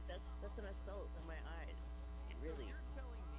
that's an assault on my eyes. And so Really. you're telling